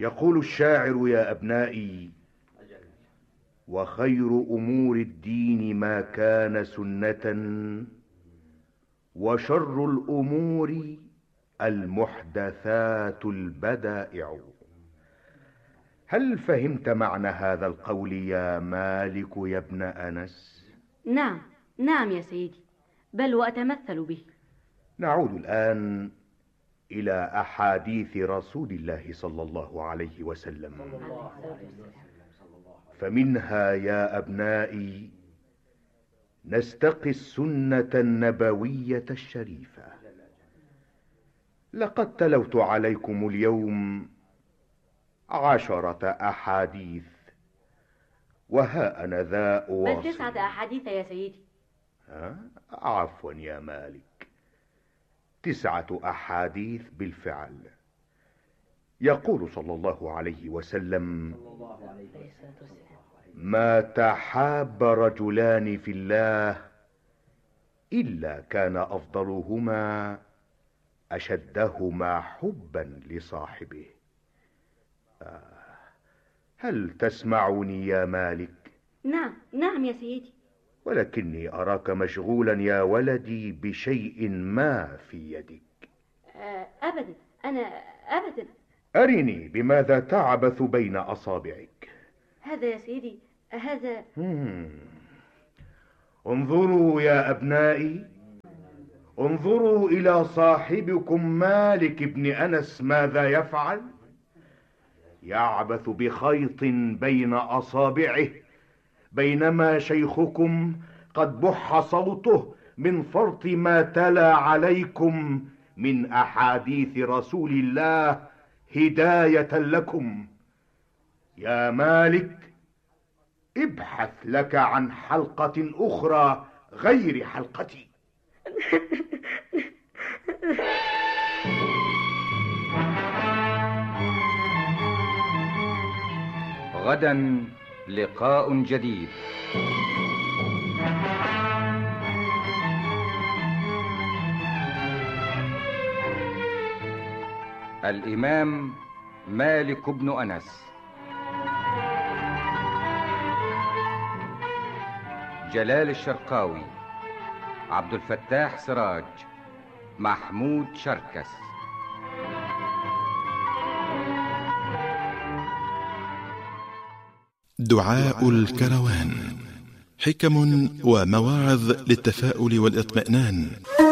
يقول الشاعر: يا أبنائي، وخير أمور الدين ما كان سنة، وشر الأمور المحدثات البدائع. هل فهمت معنى هذا القول يا مالك يا ابن أنس؟ نعم نعم يا سيدي، بل وأتمثل به. نعود الآن إلى أحاديث رسول الله صلى الله عليه وسلم، فمنها يا أبنائي نستقي السنة النبوية الشريفة. لقد تلوت عليكم اليوم 10 أحاديث، وها أنا ذا أواصل. بل 9 أحاديث يا سيدي. عفوا يا مالك، 9 أحاديث بالفعل. يقول صلى الله عليه وسلم: ما تحاب رجلان في الله إلا كان أفضلهما أشدهما حبا لصاحبه. هل تسمعني يا مالك؟ نعم نعم يا سيدي. ولكني أراك مشغولا يا ولدي بشيء ما في يدك. أبدا، أنا أبدا. أرني بماذا تعبث بين أصابعك. هذا يا سيدي، هذا. انظروا يا أبنائي، انظروا إلى صاحبكم مالك بن أنس ماذا يفعل. يعبث بخيط بين أصابعه، بينما شيخكم قد بح صوته من فرط ما تلا عليكم من أحاديث رسول الله هداية لكم. يا مالك، ابحث لك عن حلقة أخرى غير حلقتي. غدا لقاء جديد. الإمام مالك بن أنس، جلال الشرقاوي، عبد الفتاح سراج، محمود شركس. دعاء الكروان، حكم ومواعظ للتفاؤل والاطمئنان.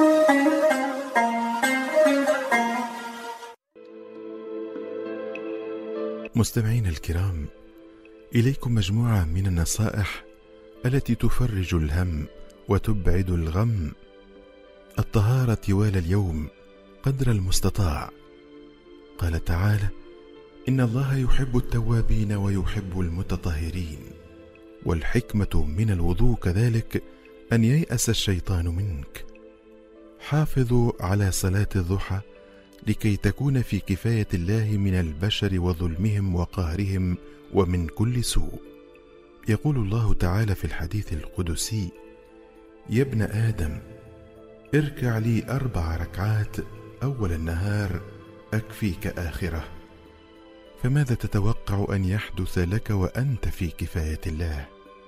مستمعين الكرام، إليكم مجموعة من النصائح التي تفرج الهم وتبعد الغم. الطهارة طوال اليوم قدر المستطاع. قال تعالى: إن الله يحب التوابين ويحب المتطهرين. والحكمة من الوضوء كذلك أن ييأس الشيطان منك. حافظوا على صلاة الضحى لكي تكون في كفاية الله من البشر وظلمهم وقهرهم ومن كل سوء. يقول الله تعالى في الحديث القدسي: يا ابن آدم، اركع لي 4 ركعات أول النهار أكفيك آخره. فماذا تتوقع أن يحدث لك وأنت في كفاية الله؟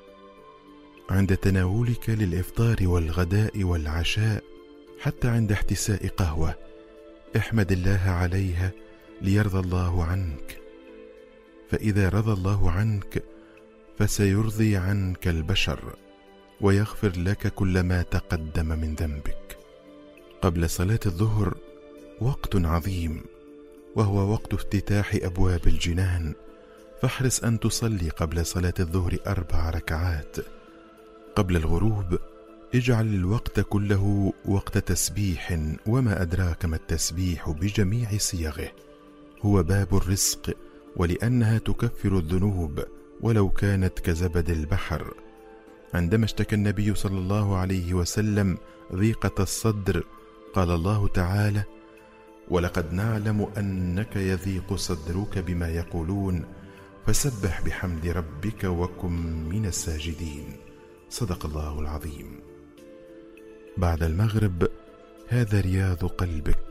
عند تناولك للإفطار والغداء والعشاء، حتى عند احتساء قهوة، احمد الله عليها ليرضى الله عنك. فإذا رضى الله عنك فسيرضي عنك البشر ويغفر لك كل ما تقدم من ذنبك. قبل صلاة الظهر وقت عظيم، وهو وقت افتتاح أبواب الجنان، فاحرص أن تصلي قبل صلاة الظهر 4 ركعات. قبل الغروب اجعل الوقت كله وقت تسبيح، وما أدراك ما التسبيح بجميع صيغه. هو باب الرزق، ولأنها تكفر الذنوب ولو كانت كزبد البحر. عندما اشتكى النبي صلى الله عليه وسلم ضيقة الصدر، قال الله تعالى: ولقد نعلم أنك يضيق صدرك بما يقولون فسبح بحمد ربك وكن من الساجدين. صدق الله العظيم. بعد المغرب هذا رياض قلبك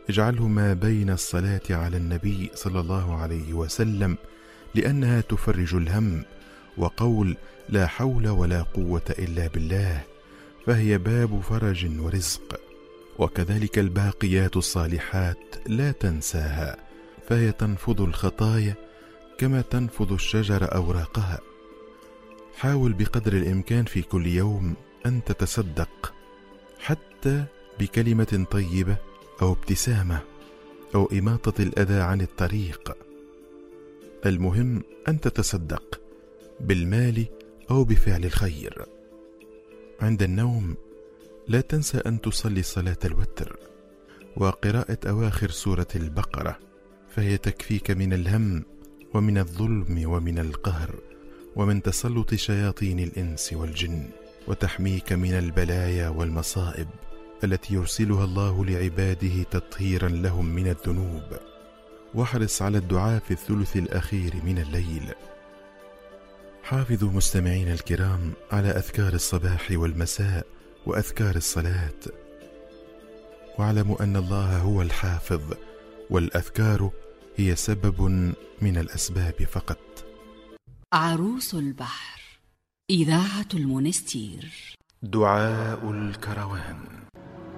اجعله ما بين الصلاة على النبي صلى الله عليه وسلم، لأنها تفرج الهم، وقول لا حول ولا قوة إلا بالله، فهي باب فرج ورزق. وكذلك الباقيات الصالحات لا تنساها، فهي تنفض الخطايا كما تنفض الشجر أوراقها. حاول بقدر الإمكان في كل يوم أن تتصدق، حتى بكلمة طيبة أو ابتسامة أو إماطة الأذى عن الطريق. المهم أن تتصدق بالمال أو بفعل الخير. عند النوم لا تنسى أن تصلي صلاة الوتر وقراءة أواخر سورة البقرة، فهي تكفيك من الهم ومن الظلم ومن القهر ومن تسلط شياطين الإنس والجن، وتحميك من البلايا والمصائب التي يرسلها الله لعباده تطهيرا لهم من الذنوب. واحرص على الدعاء في الثلث الأخير من الليل. حافظوا مستمعين الكرام على أذكار الصباح والمساء وأذكار الصلاة، واعلموا أن الله هو الحافظ، والأذكار هي سبب من الأسباب فقط. عروس البحر، إذاعة المنستير. دعاء الكروان.